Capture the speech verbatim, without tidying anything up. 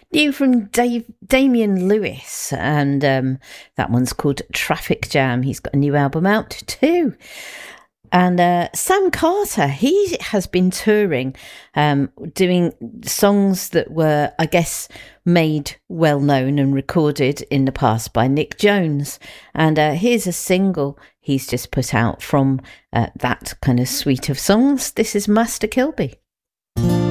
New from Dave Damian Lewis, and um, that one's called Traffic Jam. He's got a new album out too. And uh, Sam Carter, he has been touring, um, doing songs that were, I guess, made well known and recorded in the past by Nick Jones. And uh, here's a single he's just put out from uh, that kind of suite of songs. This is Master Kilby.